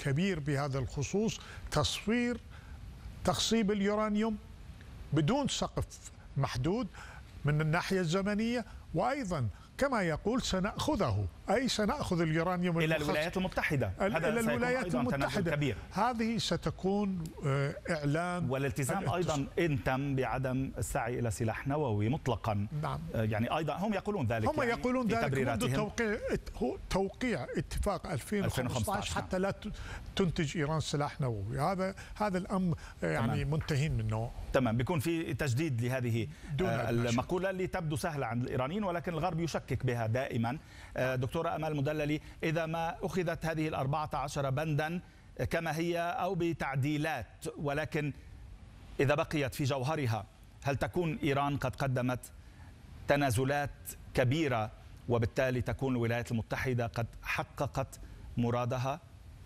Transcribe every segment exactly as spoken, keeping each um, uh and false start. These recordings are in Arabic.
كبير بهذا الخصوص، تصفير تخصيب اليورانيوم بدون سقف محدود من الناحية الزمنية، وأيضا كما يقول سنأخذه، أي سنأخذ اليورانيوم إلى الولايات المتحدة. هذا إلى الولايات المتحدة كبير. هذه ستكون إعلان والالتزام أيضا إن تم بعدم السعي إلى سلاح نووي مطلقا. نعم. يعني أيضا هم يقولون ذلك، هم يعني يقولون ذلك منذ توقيع توقيع اتفاق ألفين وخمسة عشر حتى لا تنتج إيران سلاح نووي. هذا هذا الأمر يعني تمام. منتهين منه. تمام. بيكون في تجديد لهذه المقولة اللي تبدو سهلة عند الإيرانيين ولكن الغرب يشكك بها دائما. دكتورة أمال مدللي، إذا ما أخذت هذه الأربعة عشر بندا كما هي أو بتعديلات، ولكن إذا بقيت في جوهرها، هل تكون إيران قد قدمت تنازلات كبيرة وبالتالي تكون الولايات المتحدة قد حققت مرادها؟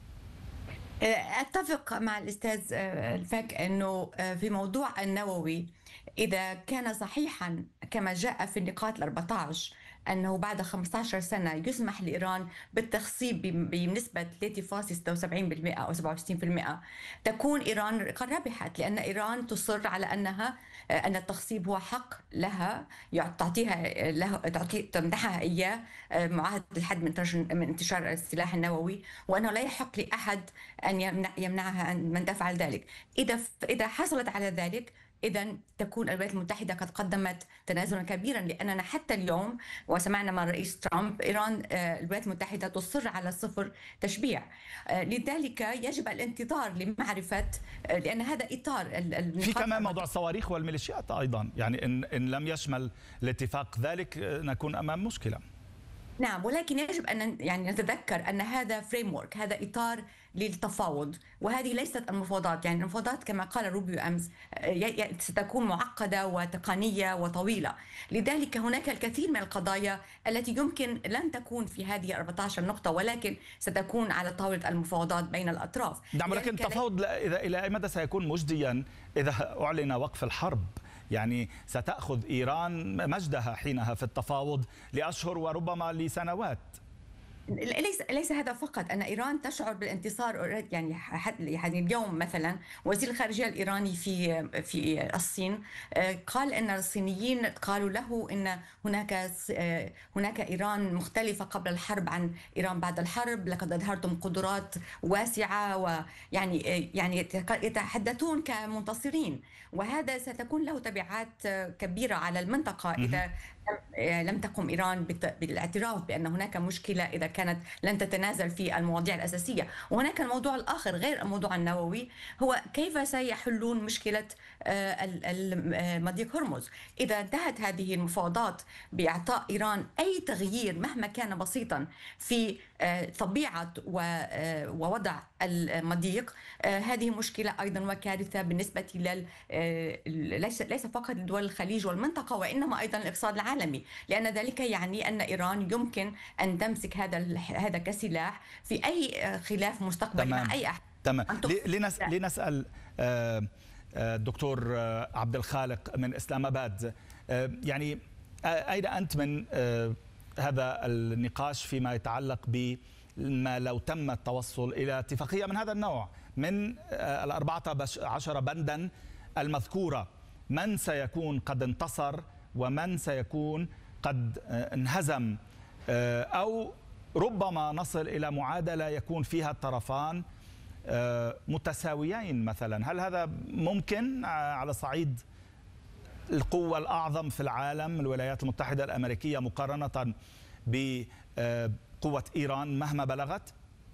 أتفق مع الأستاذ الفك أنه في موضوع النووي إذا كان صحيحا كما جاء في النقاط الأربعة عشر أنه بعد خمسة عشر سنة يسمح لإيران بالتخصيب بنسبة ثلاثة فاصلة ستة وسبعين بالمئة أو سبعة وستين بالمئة، تكون إيران قد ربحت، لأن إيران تصر على أنها أن التخصيب هو حق لها تعطيها له تعطي تمنحها إياه معاهدة الحد من من انتشار السلاح النووي، وأنه لا يحق لأحد أن يمنع يمنعها من تفعل ذلك. إذا إذا حصلت على ذلك إذا تكون الولايات المتحدة قد قدمت تنازلا كبيرا، لأننا حتى اليوم وسمعنا من رئيس ترامب إيران الولايات المتحدة تصر على صفر تشبيع. لذلك يجب الانتظار لمعرفة، لأن هذا إطار في كمان موضوع الصواريخ والميليشيات أيضا، يعني إن, إن لم يشمل الاتفاق ذلك نكون أمام مشكلة. نعم، ولكن يجب أن يعني نتذكر أن هذا فريم ورك، هذا إطار للتفاوض، وهذه ليست المفاوضات. يعني المفاوضات كما قال روبيو أمس ستكون معقدة وتقنية وطويلة، لذلك هناك الكثير من القضايا التي يمكن لن تكون في هذه أربعة عشر نقطة، ولكن ستكون على طاولة المفاوضات بين الأطراف. نعم، ولكن التفاوض إلى أي مدى سيكون مجديا إذا أعلن وقف الحرب؟ يعني ستأخذ إيران مجدها حينها في التفاوض لأشهر وربما لسنوات. ليس ليس هذا فقط، أن إيران تشعر بالانتصار. يعني يعني اليوم مثلا وزير الخارجية الإيراني في في الصين قال أن الصينيين قالوا له أن هناك هناك إيران مختلفة قبل الحرب عن إيران بعد الحرب، لقد أظهرتم قدرات واسعة، ويعني يعني يتحدثون كمنتصرين، وهذا ستكون له تبعات كبيرة على المنطقة إذا لم تقم إيران بالاعتراف بأن هناك مشكلة إذا كانت لن تتنازل في المواضيع الأساسية. وهناك الموضوع الآخر غير الموضوع النووي، هو كيف سيحلون مشكلة مضيق هرمز. إذا انتهت هذه المفاوضات بإعطاء إيران أي تغيير مهما كان بسيطا في طبيعة ووضع المضيق، هذه مشكلة أيضا وكارثة بالنسبة لل ليس ليس فقط لدول الخليج والمنطقة، وإنما أيضا الاقتصاد العالمي، لأن ذلك يعني أن إيران يمكن أن تمسك هذا هذا كسلاح في أي خلاف مستقبلي مع أي أحد. تمام. لنس... لنسأل الدكتور عبد الخالق من إسلام آباد، يعني أين أنت من هذا النقاش فيما يتعلق بما لو تم التوصل إلى اتفاقية من هذا النوع من الأربعة عشر بندا المذكورة؟ من سيكون قد انتصر ومن سيكون قد انهزم، أو ربما نصل إلى معادلة يكون فيها الطرفان متساويين مثلا؟ هل هذا ممكن على صعيد القوة الأعظم في العالم الولايات المتحدة الأمريكية مقارنة بقوة إيران مهما بلغت؟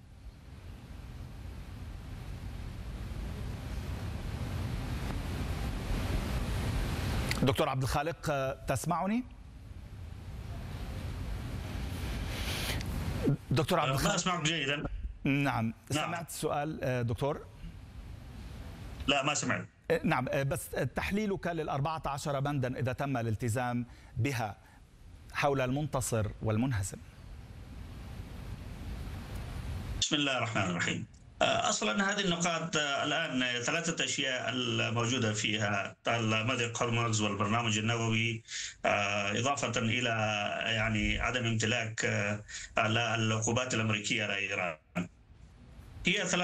دكتور عبد الخالق تسمعني؟ دكتور عبد الخالق أسمعك جيدا. نعم. سمعت السؤال دكتور؟ لا ما سمعت. نعم، بس تحليلك للأربعة عشر بندا إذا تم الالتزام بها حول المنتصر والمنهزم. بسم الله الرحمن الرحيم. اصلا هذه النقاط الان ثلاثه اشياء الموجوده فيها: مضيق هرمز والبرنامج النووي، اضافه الى يعني عدم امتلاك العقوبات الامريكيه لايران. هي ثلاث